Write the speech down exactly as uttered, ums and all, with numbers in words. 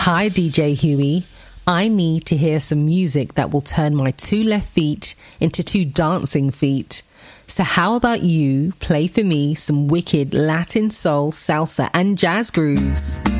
Hi, D J Huey. I need to hear some music that will turn my two left feet into two dancing feet. So how about you play for me some wicked Latin soul, salsa, and jazz grooves?